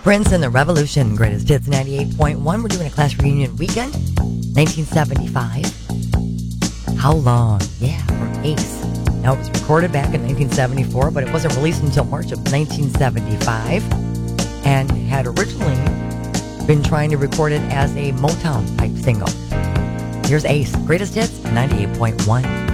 Prince and the Revolution, Greatest Hits 98.1. We're doing a class reunion weekend, 1975. How Long? Yeah, from Ace. Now, it was recorded back in 1974, but it wasn't released until March of 1975 and had originally been trying to record it as a Motown type single. Here's Ace, Greatest Hits 98.1.